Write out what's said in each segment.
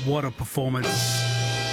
What a performance.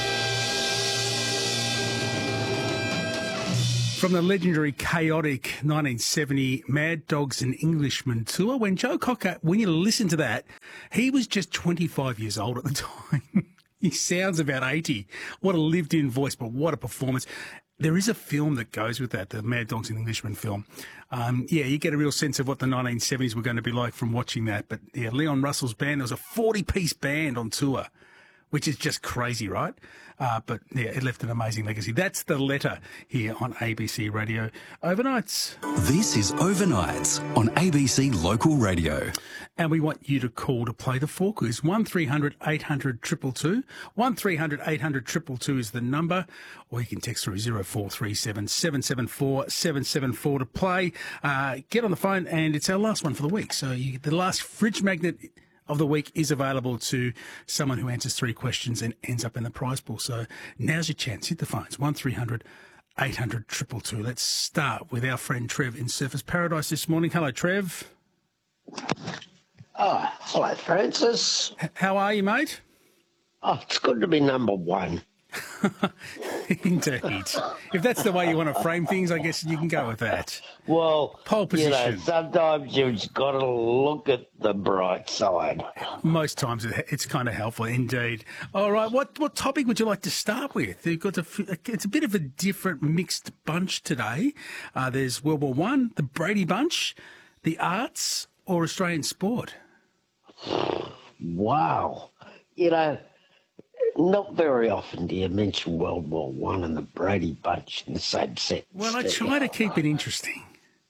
From the legendary, chaotic 1970 Mad Dogs and Englishmen tour, when Joe Cocker, when you listen to that, he was just 25 years old at the time. He sounds about 80. What a lived-in voice, but what a performance. There is a film that goes with that, the Mad Dogs and Englishmen film. You get a real sense of what the 1970s were going to be like from watching that. But, yeah, Leon Russell's band, there was a 40-piece band on tour, which is just crazy, right? But, yeah, it left an amazing legacy. That's The Letter here on ABC Radio Overnights. This is Overnights on ABC Local Radio. And we want you to call to play the Four Quiz. 1300 800 222. 1300 800 222 is the number. Or you can text through 0437 774 774 to play. Get on the phone, and it's our last one for the week. So the last fridge magnet of the week is available to someone who answers 3 questions and ends up in the prize pool. So now's your chance. Hit the phones, 1300 800 222. Let's start with our friend Trev in Surfers Paradise this morning. Hello, Trev. Oh, hello, Francis. How are you, mate? Oh, it's good to be number one. Indeed. If that's the way you want to frame things, I guess you can go with that. Well, pole position. You know, sometimes you've got to look at the bright side. Most times it's kind of helpful, indeed. All right, what topic would you like to start with? It's a bit of a different mixed bunch today. There's World War One, the Brady Bunch, the arts, or Australian sport. Wow. You know, not very often do you mention World War One and the Brady Bunch in the same sentence. Well, I try to keep it interesting.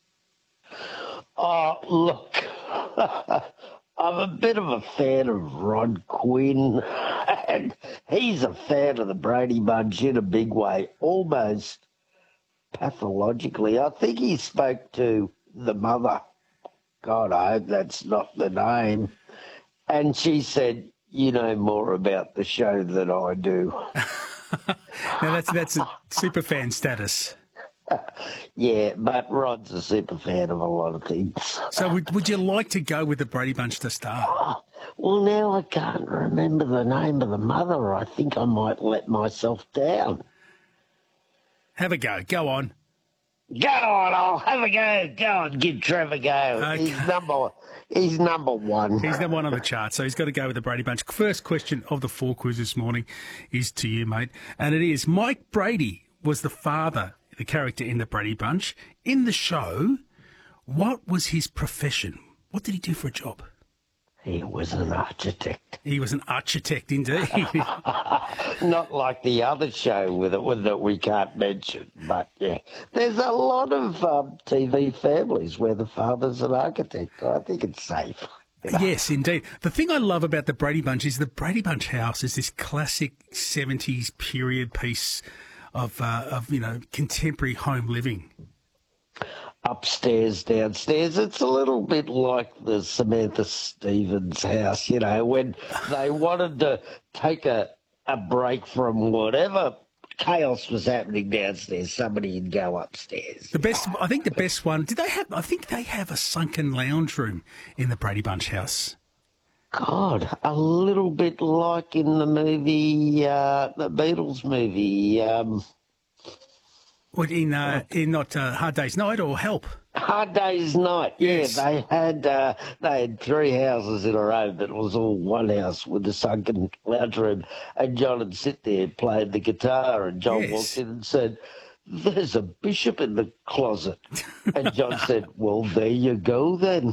Oh, look, I'm a bit of a fan of Rod Quinn, and he's a fan of the Brady Bunch in a big way, almost pathologically. I think he spoke to the mother. God, I hope that's not the name. And she said, "You know more about the show than I do." Now that's a super fan status. Yeah, but Rod's a super fan of a lot of things. So would you like to go with the Brady Bunch to start? Oh, well, now I can't remember the name of the mother. I think I might let myself down. Have a go. Go on. Go on, I'll have a go. Go on, give Trevor a go. Okay. He's number one. He's number one on the chart, so he's got to go with the Brady Bunch. First question of the Four Quiz this morning is to you, mate. And it is, Mike Brady was the father, the character in the Brady Bunch. In the show, what was his profession? What did he do for a job? He was an architect. He was an architect, indeed. Not like the other show with it that we can't mention, but yeah. There's a lot of TV families where the father's an architect. I think it's safe. You know? Yes, indeed. The thing I love about the Brady Bunch is the Brady Bunch house is this classic 70s period piece of contemporary home living. Upstairs, downstairs. It's a little bit like the Samantha Stevens house, you know, when they wanted to take a break from whatever chaos was happening downstairs, somebody would go upstairs. The best one, I think they have a sunken lounge room in the Brady Bunch house. God, a little bit like in the movie, the Beatles movie, in not Hard Day's Night or Help? Hard Day's Night. Yes. Yeah, they had 3 houses in a row, but it was all one house with a sunken lounge room. And John would sit there playing the guitar, and John walked in and said, "There's a bishop in the closet." And John said, "Well, there you go then."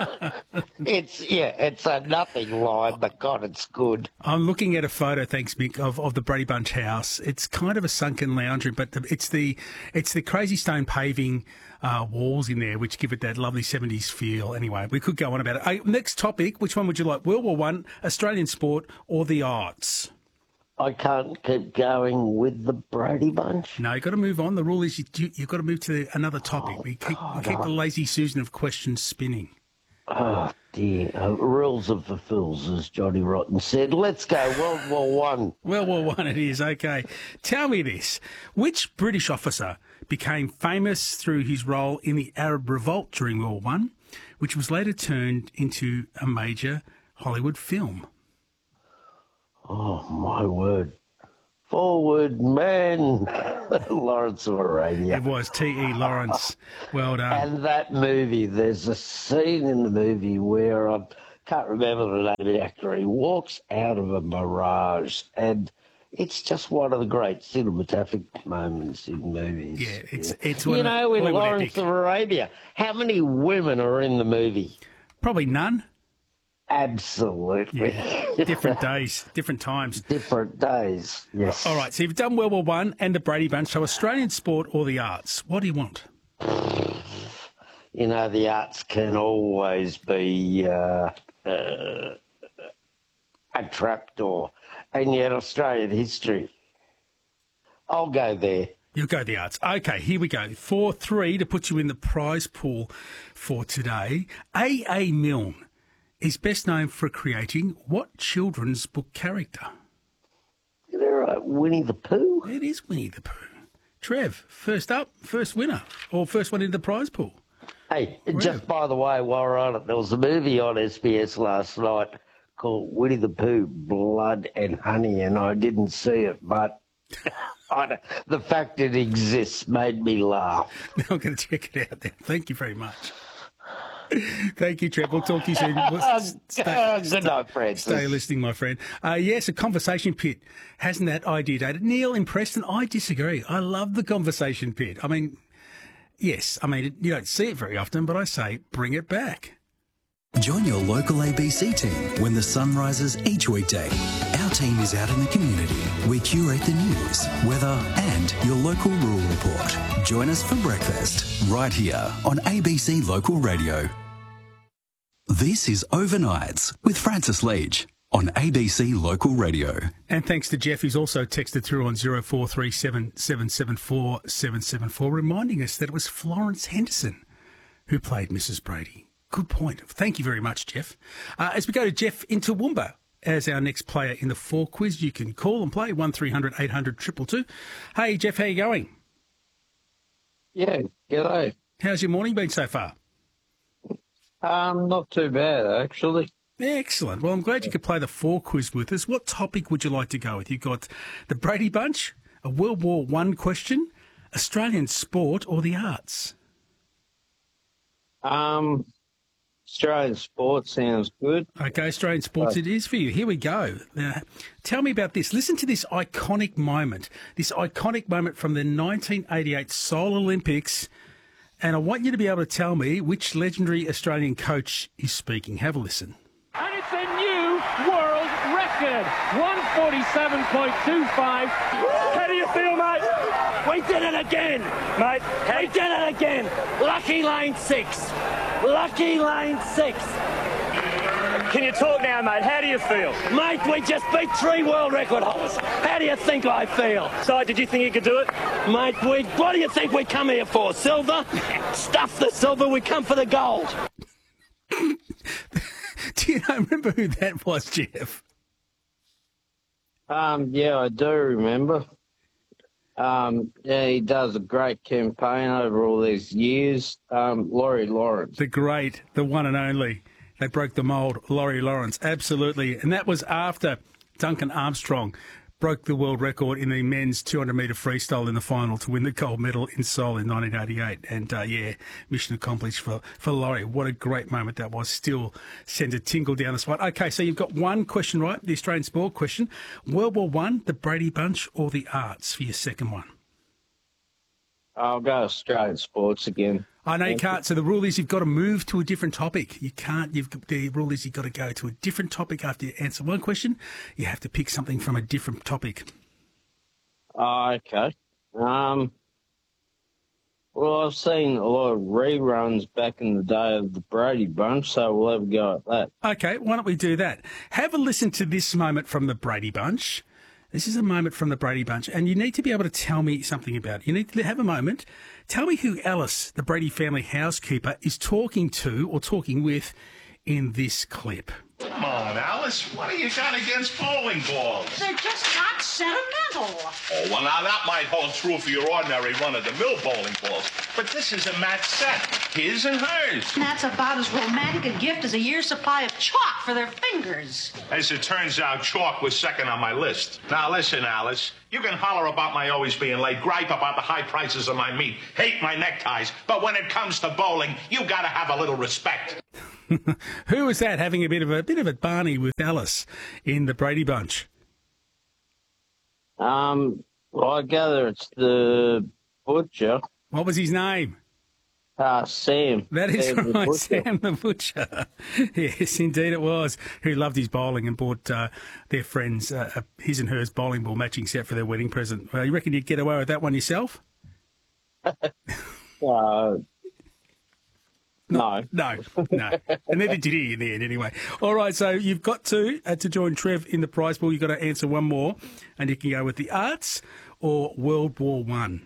It's a nothing line, but God, it's good. I'm looking at a photo, thanks, Mick, of the Brady Bunch house. It's kind of a sunken lounge room, but it's the crazy stone paving walls in there, which give it that lovely 70s feel. Anyway, we could go on about it. Next topic, which one would you like? World War One, Australian sport, or the arts? I can't keep going with the Brady Bunch. No, you've got to move on. The rule is you've got to move to another topic. We keep the lazy Susan of questions spinning. Oh, dear. Rules of the fools, as Johnny Rotten said. Let's go. World War One. World War One it is, okay. Tell me this. Which British officer became famous through his role in the Arab Revolt during World War One, which was later turned into a major Hollywood film? Oh, my word. Forward man, Lawrence of Arabia. It was T.E. Lawrence. Well done. And that movie, there's a scene in the movie where I can't remember the name of the actor. He walks out of a mirage, and it's just one of the great cinematographic moments in movies. Yeah, it's in Hollywood Lawrence epic. of Arabia, how many women are in the movie? Probably none. Absolutely. Yeah. Different days, different times. Different days, yes. All right, so you've done World War One and the Brady Bunch. So Australian sport or the arts? What do you want? You know, the arts can always be a trapdoor. And yet Australian history. I'll go there. You'll go the arts. Okay, here we go. 4-3 to put you in the prize pool for today. A.A. Milne is best known for creating what children's book character? Is that right? Winnie the Pooh? It is Winnie the Pooh. Trev, first up, first winner, or first one in the prize pool. Hey, just by the way, while we're on it, there was a movie on SBS last night called Winnie the Pooh, Blood and Honey, and I didn't see it, but the fact it exists made me laugh. I'm going to check it out then. Thank you very much. Thank you, Trev. We'll talk to you soon. Good night, Francis. Stay listening, my friend. Yes, a conversation pit. Hasn't that idea dated? Neil in Preston, I disagree. I love the conversation pit. I mean, yes, you don't see it very often, but I say bring it back. Join your local ABC team when the sun rises each weekday. Our team is out in the community. We curate the news, weather and your local rural report. Join us for breakfast right here on ABC Local Radio. This is Overnights with Francis Leach on ABC Local Radio. And thanks to Jeff, who's also texted through on 0437 774 774, reminding us that it was Florence Henderson who played Mrs. Brady. Good point. Thank you very much, Jeff. As we go to Jeff in Toowoomba as our next player in the 4 quiz, you can call and play 1300 800 222. Hey, Jeff, how you going? Yeah, g'day. How's your morning been so far? Not too bad, actually. Excellent. Well, I'm glad you could play the 4 quiz with us. What topic would you like to go with? You've got the Brady Bunch, a World War I question, Australian sport, or the arts? Australian sport sounds good. Okay, Australian sports it is for you. Here we go. Now, tell me about this. Listen to this iconic moment from the 1988 Seoul Olympics, and I want you to be able to tell me which legendary Australian coach is speaking. Have a listen. And it's a new world record, 147.25. How do you feel, mate? We did it again, mate. We did it again. Lucky lane 6. Lucky lane 6. Can you talk now, mate? How do you feel? Mate, we just beat 3 world record holders. How do you think I feel? So, did you think you could do it? Mate, what do you think we come here for? Silver? Stuff the silver, we come for the gold. Do you remember who that was, Jeff? Yeah, I do remember. Yeah, he does a great campaign over all these years. Laurie Lawrence. The one and only. They broke the mould, Laurie Lawrence, absolutely. And that was after Duncan Armstrong broke the world record in the men's 200-metre freestyle in the final to win the gold medal in Seoul in 1988. And, mission accomplished for Laurie. What a great moment that was. Still sends a tingle down the spine. Okay, so you've got one question right, the Australian sport question. World War I, the Brady Bunch, or the arts for your second one? I'll go Australian sports again. I know you can't. So the rule is you've got to move to a different topic. You can't. The rule is you've got to go to a different topic after you answer one question. You have to pick something from a different topic. Okay. Well, I've seen a lot of reruns back in the day of the Brady Bunch, so we'll have a go at that. Okay, why don't we do that? Have a listen to this moment from the Brady Bunch. This is a moment from the Brady Bunch, and you need to be able to tell me something about it. You need to have a moment. Tell me who Alice, the Brady family housekeeper, is talking to or talking with in this clip. Come on, Alice. What do you got against bowling balls? They're just not sentimental. Oh, well, now that might hold true for your ordinary run-of-the-mill bowling balls. But this is a match set, his and hers. And that's about as romantic a gift as a year's supply of chalk for their fingers. As it turns out, chalk was second on my list. Now, listen, Alice. You can holler about my always being late, gripe about the high prices of my meat, hate my neckties, but when it comes to bowling, you gotta have a little respect. Who was that having a bit of a Barney with Alice in the Brady Bunch? Well, I gather it's the butcher. What was his name? Sam. That is Sam right, the Sam the Butcher. Yes, indeed it was. Who loved his bowling and bought their friends his and hers bowling ball matching set for their wedding present. You reckon you'd get away with that one yourself? No. No. And neither did he in the end anyway. All right, so you've got to join Trev in the prize pool. You've got to answer one more, and you can go with the arts or World War One.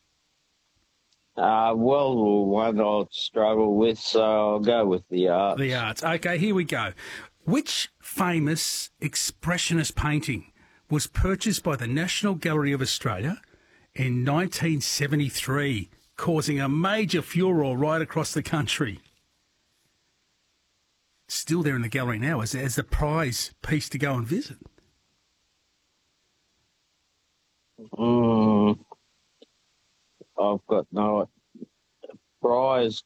World War One I'll struggle with, so I'll go with the arts. The arts. Okay, here we go. Which famous expressionist painting was purchased by the National Gallery of Australia in 1973, causing a major furore right across the country? Still there in the gallery now as the prize piece to go and visit. I've got no prize.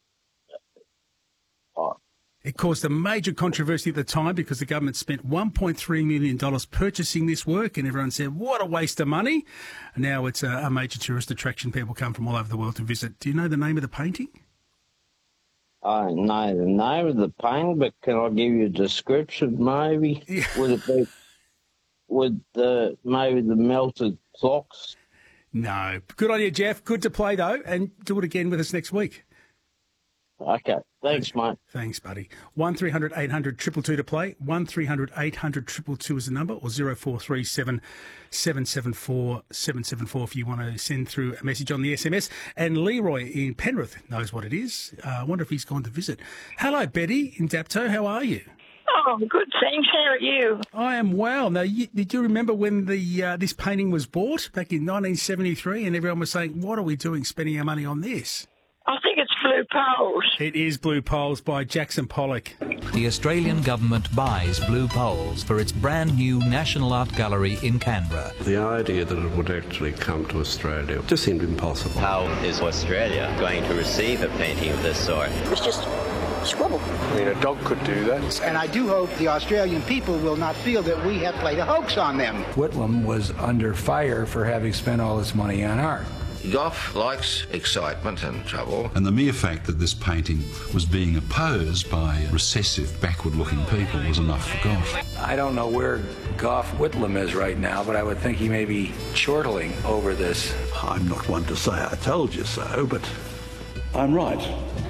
It caused a major controversy at the time because the government spent $1.3 million purchasing this work, and everyone said, what a waste of money. And now it's a major tourist attraction. People come from all over the world to visit. Do you know the name of the painting? I don't know the name of the painting, but can I give you a description, maybe? Yeah. Would it be with maybe the melted clocks? No. Good on you, Jeff. Good to play, though, and do it again with us next week. Okay. Thanks, mate. Thanks, buddy. 1300 800 222 to play. 1300 800 222 is the number, or 0437 774 774 if you want to send through a message on the SMS. And Leroy in Penrith knows what it is. I wonder if he's gone to visit. Hello, Betty in Dapto. How are you? Oh, good, thanks. How are you? I am well. Now, did you remember when this painting was bought back in 1973 and everyone was saying, what are we doing spending our money on this? I think it's Blue Poles. It is Blue Poles by Jackson Pollock. The Australian government buys Blue Poles for its brand new National Art Gallery in Canberra. The idea that it would actually come to Australia just seemed impossible. How is Australia going to receive a painting of this sort? It's just scribble. I mean, a dog could do that. And I do hope the Australian people will not feel that we have played a hoax on them. Whitlam was under fire for having spent all this money on art. Gough likes excitement and trouble. And the mere fact that this painting was being opposed by recessive, backward-looking people was enough for Gough. I don't know where Gough Whitlam is right now, but I would think he may be chortling over this. I'm not one to say I told you so, but I'm right.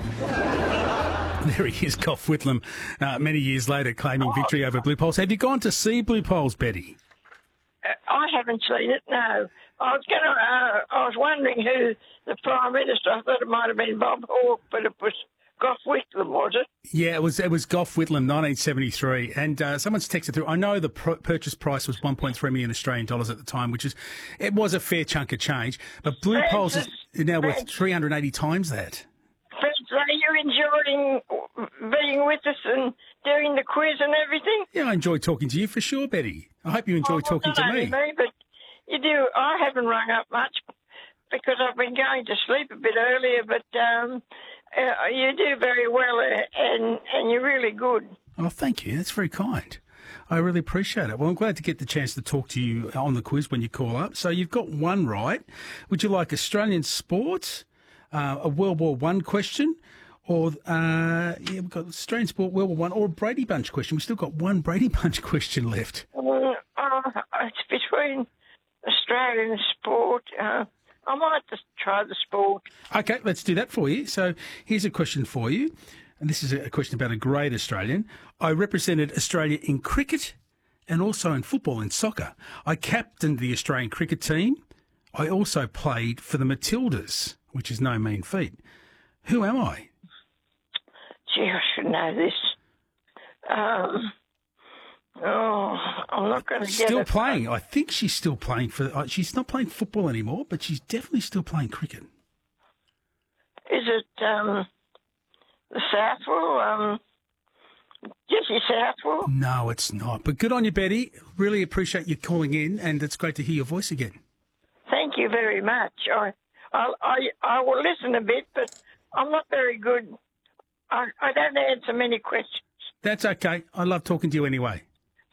There he is, Gough Whitlam, many years later, claiming victory over Blue Poles. Have you gone to see Blue Poles, Betty? I haven't seen it, no. I was wondering who the Prime Minister. I thought it might have been Bob Hawke, but it was Gough Whitlam, was it? Yeah, it was Gough Whitlam, 1973. And someone's texted through. I know the purchase price was 1.3 million Australian dollars at the time, it was a fair chunk of change. But Blue Poles is now worth 380 times that. Are you enjoying being with us and doing the quiz and everything? Yeah, I enjoy talking to you for sure, Betty. I hope you enjoy talking to me. But you do. I haven't rung up much because I've been going to sleep a bit earlier, but you do very well and you're really good. Oh, thank you. That's very kind. I really appreciate it. Well, I'm glad to get the chance to talk to you on the quiz when you call up. So you've got one right. Would you like Australian sport, a World War One question, or we've got Australian sport, World War One, or a Brady Bunch question? We've still got one Brady Bunch question left. It's between Australian sport. I might just try the sport. Okay, let's do that for you. So here's a question for you. And this is a question about a great Australian. I represented Australia in cricket and also in football, in soccer. I captained the Australian cricket team. I also played for the Matildas, which is no mean feat. Who am I? Gee, I should know this. Oh, I'm not going to get Still it. playing. I think she's still playing for. She's not playing football anymore, but she's definitely still playing cricket. Is it the Southwell? Jessie Southwell? No, it's not. But good on you, Betty. Really appreciate you calling in, and it's great to hear your voice again. Thank you very much. I will listen a bit, but I'm not very good. I don't answer many questions. That's okay. I love talking to you anyway.